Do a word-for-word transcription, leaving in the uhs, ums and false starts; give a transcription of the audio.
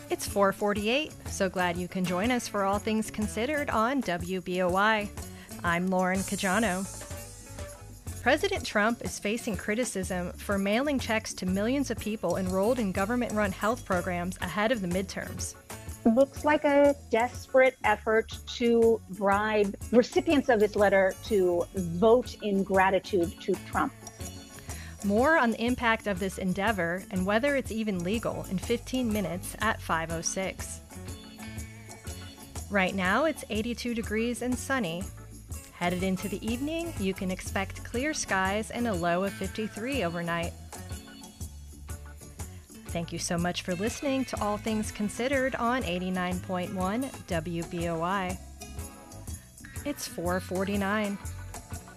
It's four forty-eight. So glad you can join us for All Things Considered on W B O Y. I'm Lauren Cajano. President Trump is facing criticism for mailing checks to millions of people enrolled in government-run health programs ahead of the midterms. Looks like a desperate effort to bribe recipients of this letter to vote in gratitude to Trump. More on the impact of this endeavor and whether it's even legal in fifteen minutes at five oh six. Right now, it's eighty-two degrees and sunny. Headed into the evening, you can expect clear skies and a low of fifty-three overnight. Thank you so much for listening to All Things Considered on eighty-nine point one W B O I. It's four forty-nine.